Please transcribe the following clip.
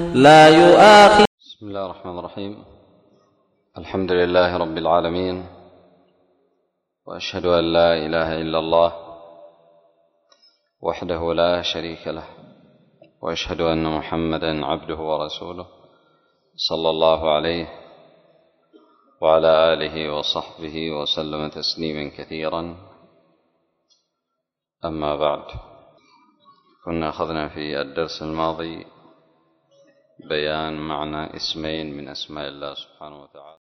لا يؤاخذ. بسم الله الرحمن الرحيم. الحمد لله رب العالمين، وأشهد أن لا إله إلا الله وحده لا شريك له، وأشهد أن محمدا عبده ورسوله صلى الله عليه وعلى آله وصحبه وسلم تسليما كثيرا. أما بعد، كنا أخذنا في الدرس الماضي بيان معنى اسمين من أسماء الله سبحانه وتعالى.